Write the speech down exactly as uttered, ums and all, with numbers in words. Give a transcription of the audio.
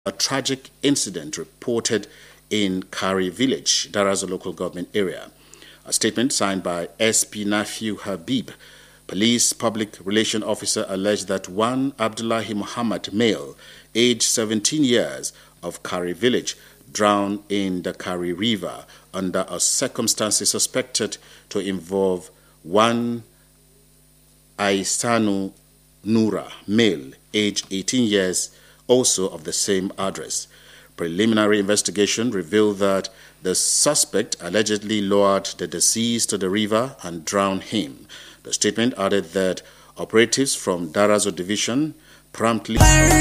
a tragic incident reported in Kari village, Darazo local government area. A statement signed by S P Nafiu Habib, police public relation officer, alleged that one Abdullahi Muhammad male, aged seventeen years, of Kari village, drowned in the Kari River under a circumstances suspected to involve one Aisanu Nura, male, aged eighteen years, also of the same address. Preliminary investigation revealed that the suspect allegedly lowered the deceased to the river and drowned him. The statement added that operatives from Darazo Division promptly